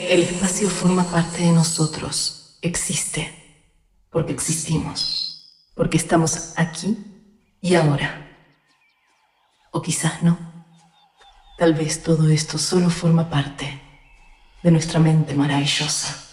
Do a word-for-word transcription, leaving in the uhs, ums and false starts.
El espacio forma parte de nosotros, existe, porque existimos, porque estamos aquí y ahora. O quizás no. Tal vez todo esto solo forma parte de nuestra mente maravillosa.